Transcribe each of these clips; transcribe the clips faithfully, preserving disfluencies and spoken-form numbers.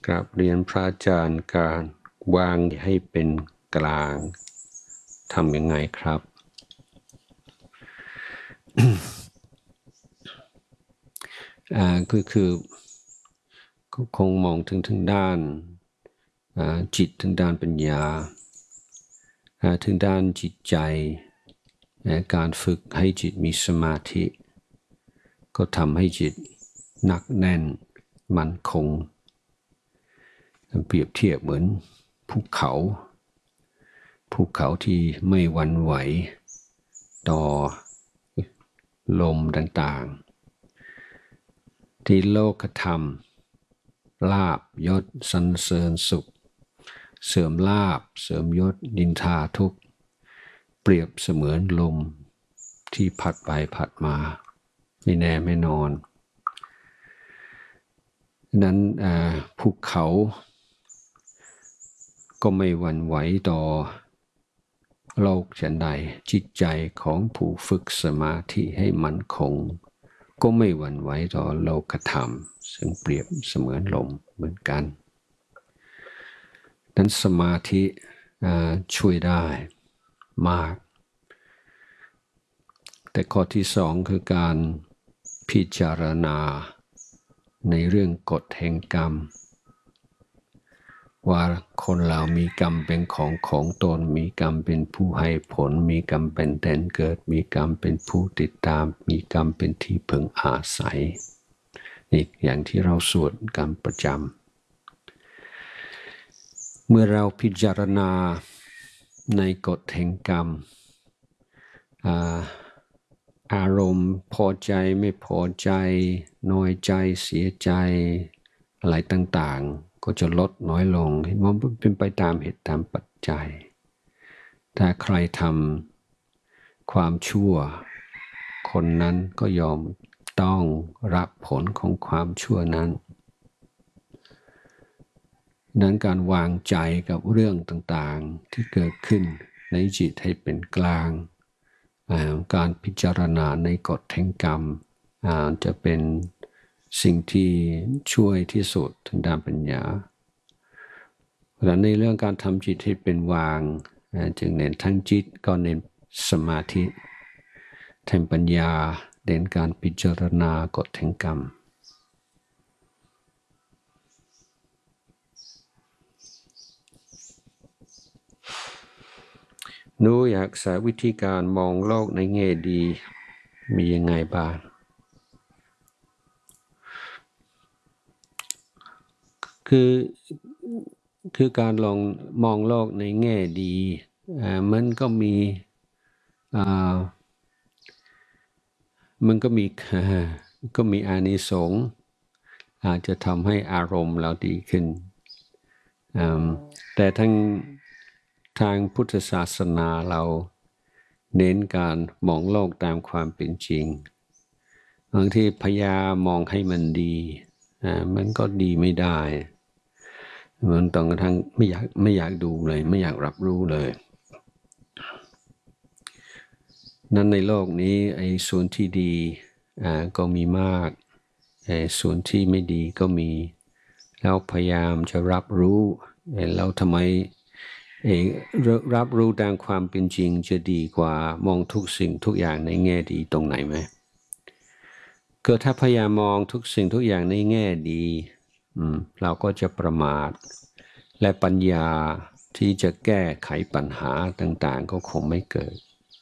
กราบเรียนพระอาจารย์การวางให้เป็นกลางทำยังไงครับ อ่าคือคือคงมองถึงถึงด้านจิตถึงด้านปัญญาถึงด้านจิตใจการฝึกให้จิตมีสมาธิก็ทำให้จิตหนักแน่นมั่นคงเปรียบเทียบเหมือนภูเขาภูเขาที่ไม่หวั่นไหวต่อลมต่างๆที่โลกธรรมลาภยศสรรเสริญสุขเสริมลาภเสริมยศนินทาทุกข์เปรียบเสมือนลมที่พัดไปพัดมาไม่แน่ไม่นอนนั้นภูเขาก็ไม่หวั่นไหวต่อโลกฉันใดจิตใจของผู้ฝึกสมาธิให้มั่นคงก็ไม่หวั่นไหวต่อโลกธรรมซึ่งเปรียบเสมือนลมเหมือนกันนั้นสมาธิช่วยได้มากแต่ข้อที่สองคือการพิจารณาในเรื่องกฎแห่งกรรมว่าคนเรามีกรรมเป็นของของตนมีกรรมเป็นผู้ให้ผลมีกรรมเป็นแดนเกิดมีกรรมเป็นผู้ติดตามมีกรรมเป็นที่พึงอาศัยนี่อย่างที่เราสวดกันประจำเมื่อเราพิจารณาในกฎแห่งกรรมอาอารมณ์พอใจไม่พอใจน้อยใจเสียใจอะไรต่างๆก็จะลดน้อยลงเห็นว่าเป็นไปตามเหตุตามปัจจัยถ้าใครทำความชั่วคนนั้นก็ยอมต้องรับผลของความชั่วนั้นนั้นการวางใจกับเรื่องต่างๆที่เกิดขึ้นในจิตให้เป็นกลางการพิจารณาในกฎแห่งกรรมจะเป็นสิ่งที่ช่วยที่สุดทางด้านปัญญาและในเรื่องการทำจิตให้เป็นวางจึงเน้นทั้งจิตก็เน้นสมาธิแทนปัญญาเน้นการพิจารณากฎแห่งกรรมหนูอยากสาวิธีการมองโลกในแง่ดีมียังไงบ้างคือคือการลองมองโลกในแง่ดีมันก็มีมันก็มีก็มีอานิสงส์อาจจะทำให้อารมณ์เราดีขึ้นแต่ทั้งทางพุทธศาสนาเราเน้นการมองโลกตามความเป็นจริงบางทีพยายามมองให้มันดีมันก็ดีไม่ได้มันต้องกระทั่งไม่อยากไม่อยากดูเลยไม่อยากรับรู้เลยนั้นในโลกนี้ไอ้ส่วนที่ดีก็มีมากไอ้ส่วนที่ไม่ดีก็มีแล้วพยายามจะรับรู้แล้วทำไมรับรู้ตามความเป็นจริงจะดีกว่ามองทุกสิ่งทุกอย่างในแง่ดีตรงไหนไหมก็ถ้าพยายามมองทุกสิ่งทุกอย่างในแง่ดีเราก็จะประมาทและปัญญาที่จะแก้ไขปัญหาต่างๆก็คงไม่เกิด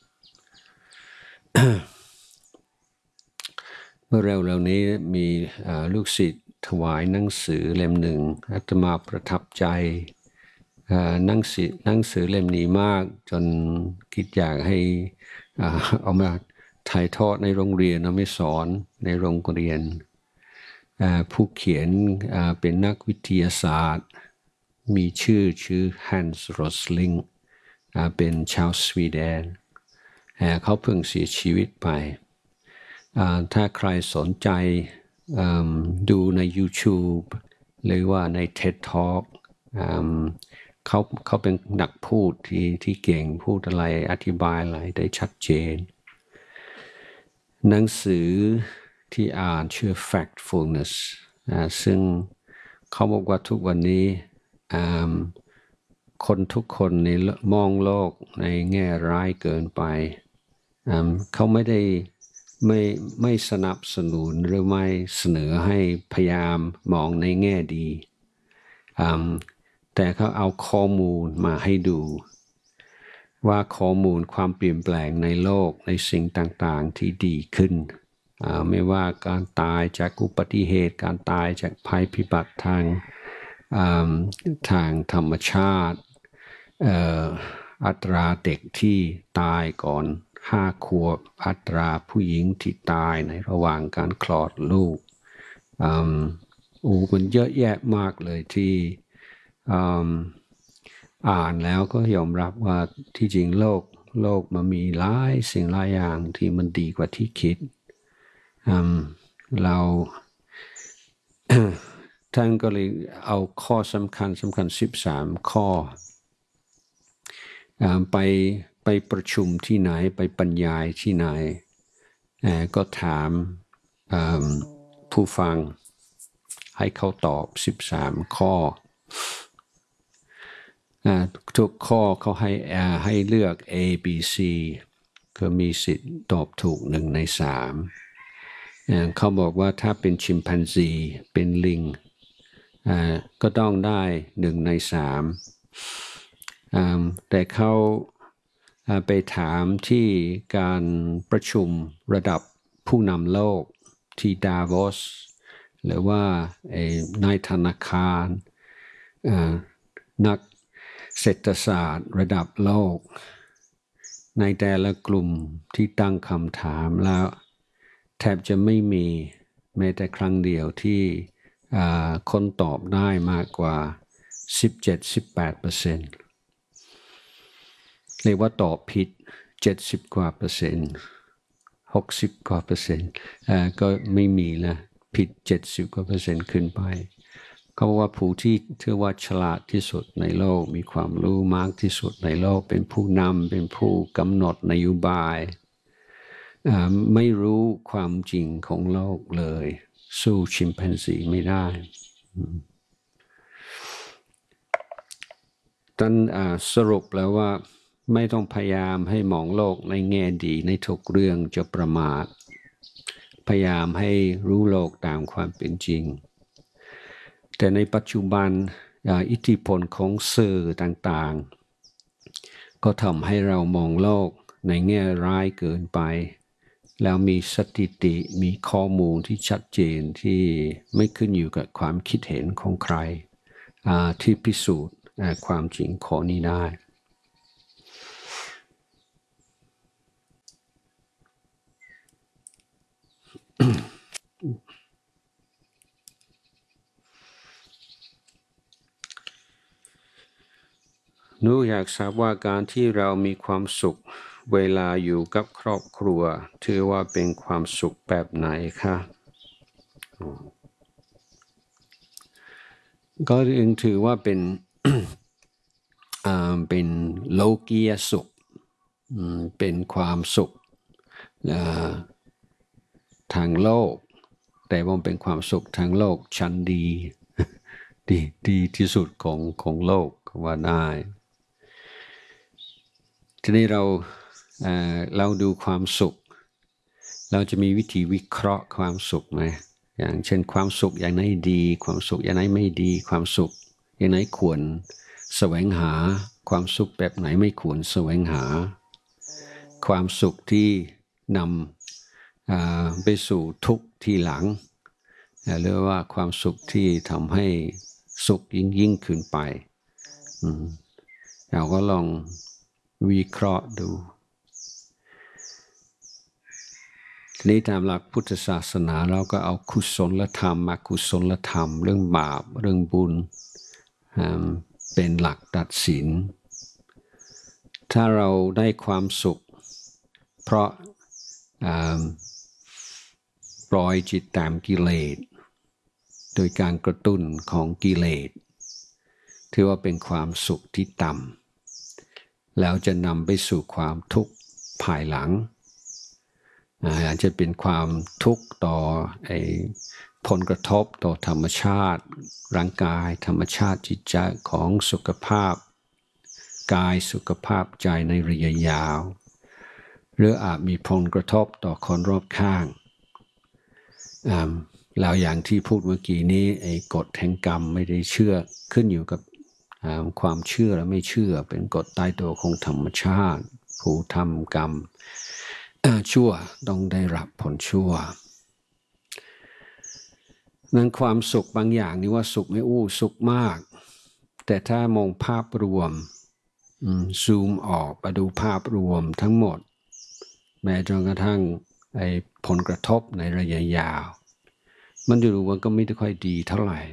เมื่อเร็วๆนี้มีลูกศิษย์ถวายหนังสือเล่มหนึ่งอาตมาประทับใจหนังสือหนังสือเล่มนี้มากจนคิดอยากให้เอามาถ่ายทอดในโรงเรียนเอาไม่สอนในโรงเรียนผู้เขียนเป็นนักวิทยาศาสตร์มีชื่อชื่อฮันส์โรสลิงเป็นชาวสวีเดนเขาเพิ่งเสียชีวิตไปถ้าใครสนใจดูใน YouTube หรือว่าใน TED Talk เขาเขาเป็นนักพูดที่ที่เก่งพูดอะไรอธิบายอะไรได้ชัดเจนหนังสือที่อ่านชื่อ Factfulness ซึ่งเขาบอกว่าทุกวันนี้คนทุกคนในมองโลกในแง่ร้ายเกินไปเขาไม่ได้ไม่ไม่สนับสนุนหรือไม่เสนอให้พยายามมองในแง่ดีแต่เขาเอาข้อมูลมาให้ดูว่าข้อมูลความเปลี่ยนแปลงในโลกในสิ่งต่างๆที่ดีขึ้นไม่ว่าการตายจากอุบัติเหตุการตายจากภัยพิบัติทางทางธรรมชาติอัตราเด็กที่ตายก่อนห้าขวบอัตราผู้หญิงที่ตายในระหว่างการคลอดลูกอืมโอ้มันเยอะแยะมากเลยที่อ่านแล้วก็ยอมรับว่าที่จริงโลกโลกมันมีหลายสิ่งหลายอย่างที่มันดีกว่าที่คิดเรา ท่านก็เลยเอาข้อสำคัญสำคัญสิบสามข้อไปไปประชุมที่ไหนไปบรรยายที่ไหนก็ถามผู้ฟังให้เขาตอบสิบสามข้อทุกข้อเขาให้ให้เลือก A B C ก็มีสิทธิ์ตอบถูกหนึ่งในสามเขาบอกว่าถ้าเป็นชิมแปนซีเป็นลิงก็ต้องได้หนึ่งในสามแต่เขาไปถามที่การประชุมระดับผู้นำโลกที่ดาโวสหรือว่าในธนาคารนักเศรษฐศาสตร์ระดับโลกในแต่ละกลุ่มที่ตั้งคำถามแล้วแทบจะไม่มีแม้แต่ครั้งเดียวที่คนตอบได้มากกว่า สิบเจ็ดถึงสิบแปดเปอร์เซ็นต์ เรียกว่าตอบผิดเจ็ดสิบกว่าเปอร์เซ็นต์หกสิบกว่าเปอร์เซ็นต์ก็ไม่มีนะผิดเจ็ดสิบกว่าเปอร์เซ็นต์ขึ้นไปเขาบอกว่าผู้ที่ถือว่าฉลาดที่สุดในโลกมีความรู้มากที่สุดในโลกเป็นผู้นำเป็นผู้กำหนดนโยบายไม่รู้ความจริงของโลกเลยสู้ชิมแปนซีไม่ได้ท่านสรุปแล้วว่าไม่ต้องพยายามให้มองโลกในแง่ดีในทุกเรื่องจะประมาทพยายามให้รู้โลกตามความเป็นจริงแต่ในปัจจุบันอิทธิพลของสื่อต่างๆก็ทำให้เรามองโลกในแง่ร้ายเกินไปแล้วมีสถิติมีข้อมูลที่ชัดเจนที่ไม่ขึ้นอยู่กับความคิดเห็นของใครที่พิสูจน์ความจริงข้อนี้ได้หนูอยากทราบว่าการที่เรามีความสุขเวลาอยู่กับครอบครัวถือว่าเป็นความสุขแบบไหนคะก็ยังถือว่าเป็น เป็นโลกียสุขเป็นความสุขทางโลกแต่ว่าเป็นความสุขทางโลกชั้นดีดีดีที่สุดของของโลกก็ว่าได้ทีนี้เราเอ่อเราดูความสุขเราจะมีวิธีวิเคราะห์ความสุขไหมอย่างเช่นความสุขอย่างไหนดีความสุขอย่างไหนไม่ดีความสุขอย่างไหนควรแสวงหาความสุขแบบไหนไม่ควรแสวงหาความสุขที่นำไปสู่ทุกข์ทีหลังหรือว่าความสุขที่ทำให้สุขยิ่งยิ่งขึ้นไปเราก็ลองวิเคราะห์ดูทีนี้ตามหลักพุทธศาสนาเราก็เอากุศลธรรมอกุศลธรรมเรื่องบาปเรื่องบุญเป็นหลักตัดสินถ้าเราได้ความสุขเพราะปล่อยจิตตามกิเลสโดยการกระตุ้นของกิเลสถือว่าเป็นความสุขที่ต่ำแล้วจะนำไปสู่ความทุกข์ภายหลังอาจจะเป็นความทุกข์ต่อไอ้ผลกระทบต่อธรรมชาติร่างกายธรรมชาติจิตใจของสุขภาพกายสุขภาพใจในระยะยาวหรืออาจมีผลกระทบต่อคนรอบข้างแล้วอย่างที่พูดเมื่อกี้นี้ไอ้กฎแห่งกรรมไม่ได้เชื่อขึ้นอยู่กับความเชื่อและไม่เชื่อเป็นกฎตายตัวของธรรมชาติผู้ทำกรรมชั่วต้องได้รับผลชั่วนั้นความสุขบางอย่างนี่ว่าสุขไม่อู้สุขมากแต่ถ้ามองภาพรวมซูมออกมาดูภาพรวมทั้งหมดแม้จนกระทั่งไอ้ผลกระทบในระยะยาวมันดูว่าก็ไม่ได้ค่อยดีเท่าไหร่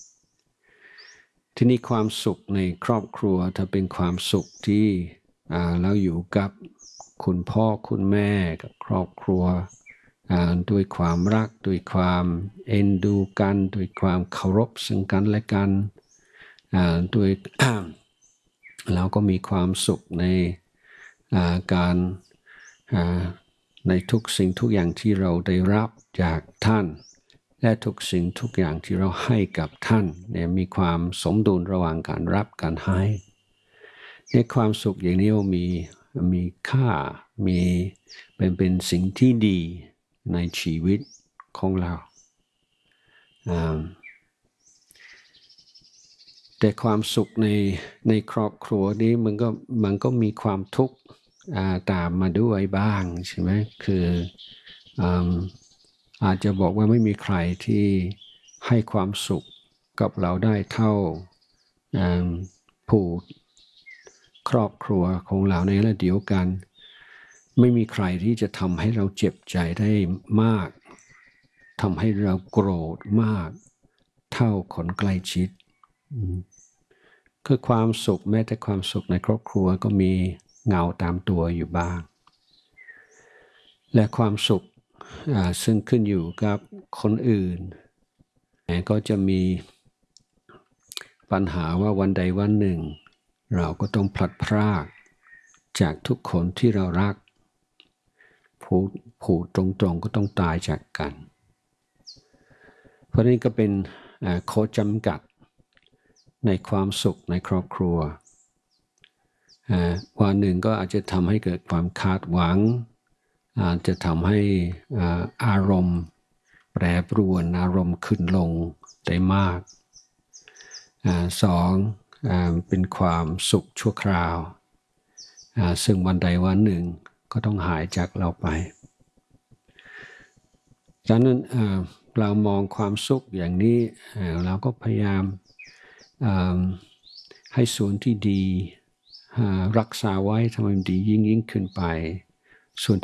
ที่นี่ความสุขในครอบครัวถ้าเป็นความสุขที่เราอยู่กับคุณพ่อคุณแม่กับครอบครัวด้วยความรักด้วยความเอ็นดูกันด้วยความเคารพซึ่งกันและกันด้วย เราก็มีความสุขในการในทุกสิ่งทุกอย่างที่เราได้รับจากท่านและทุกสิ่งทุกอย่างที่เราให้กับท่านเนี่ยมีความสมดุลระหว่างการรับการให้ในความสุขอย่างนี้มีมีค่ามีเป็นเป็นสิ่งที่ดีในชีวิตของเราแต่ความสุขในในครอบครัวนี้มันก็มันก็มีความทุกข์ตามมาด้วยบ้างใช่ไหมคืออาจจะบอกว่าไม่มีใครที่ให้ความสุขกับเราได้เท่าผู้ครอบครัวของเราในระดับเดียวกันไม่มีใครที่จะทำให้เราเจ็บใจได้มากทำให้เราโกรธมากเท่าคนใกล้ชิดคือความสุขแม้แต่ความสุขในครอบครัวก็มีเงาตามตัวอยู่บ้างและความสุขซึ่งขึ้นอยู่กับคนอื่นก็จะมีปัญหาว่าวันใดวันหนึ่งเราก็ต้องพลัดพรากจากทุกคนที่เรารักพูดพูดตรงๆก็ต้องตายจากกันเพราะนี้ก็เป็นข้อจำกัดในความสุขในครอบครัววันหนึ่งก็อาจจะทำให้เกิดความคาดหวังอาจจะทำให้อารมณ์แปรปรวนอารมณ์ขึ้นลงได้มากสองเป็นความสุขชั่วคราวซึ่งวันใดวันหนึ่งก็ต้องหายจากเราไปดังนั้นเรามองความสุขอย่างนี้เราก็พยายามให้ส่วนที่ดีรักษาไว้ทำให้มันดียิ่งยิ่งขึ้นไปส่วน